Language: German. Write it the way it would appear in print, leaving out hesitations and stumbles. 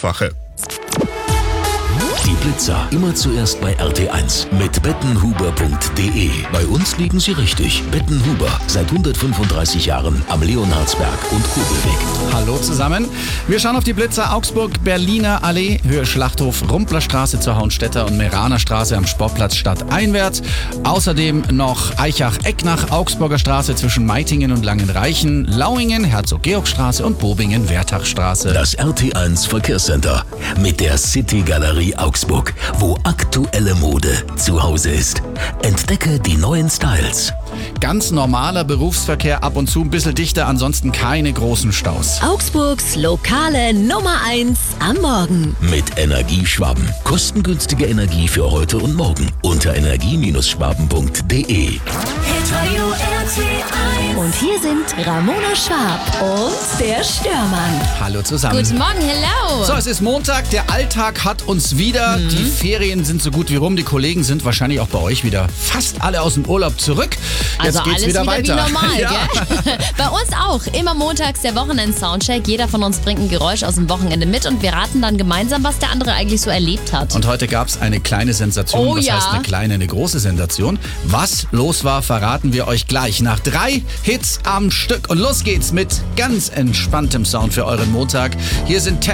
Fünffache. Die Blitzer immer zuerst bei RT1 mit bettenhuber.de. Bei uns liegen Sie richtig. Bettenhuber, seit 135 Jahren am Leonhardsberg und Kobelweg. Hallo zusammen. Wir schauen auf die Blitzer Augsburg, Berliner Allee, Höhe Schlachthof, Rumplerstraße zur Hauenstädter und Meraner Straße am Sportplatz stadteinwärts. Außerdem noch Eichach-Ecknach, Augsburger Straße zwischen Meitingen und Langenreichen, Lauingen, Herzog-Georg-Straße und Bobingen-Wertachstraße. Das RT1 Verkehrscenter mit der City Galerie Augsburg, wo aktuelle Mode zu Hause ist. Entdecke die neuen Styles. Ganz normaler Berufsverkehr, ab und zu ein bisschen dichter, ansonsten keine großen Staus. Augsburgs lokale Nummer 1 am Morgen. Mit Energieschwaben. Kostengünstige Energie für heute und morgen. Unter energie-schwaben.de. Und hier sind Ramona Schwab und der Störmann. Hallo zusammen. Guten Morgen, hello. So, es ist Montag, der Alltag hat uns wieder. Die Ferien sind so gut wie rum. Die Kollegen sind wahrscheinlich auch bei euch wieder fast alle aus dem Urlaub zurück. Jetzt Also geht's alles wieder weiter. wie normal, Ja. gell? Bei uns auch. Immer montags der Wochenend-Soundcheck. Jeder von uns bringt ein Geräusch aus dem Wochenende mit und wir raten dann gemeinsam, was der andere eigentlich so erlebt hat. Und heute gab es eine kleine Sensation. Oh Was ja. heißt eine kleine, eine große Sensation? Was los war, verraten wir euch gleich. Nach 3 Hits am Stück. Und los geht's mit ganz entspanntem Sound für euren Montag. Hier sind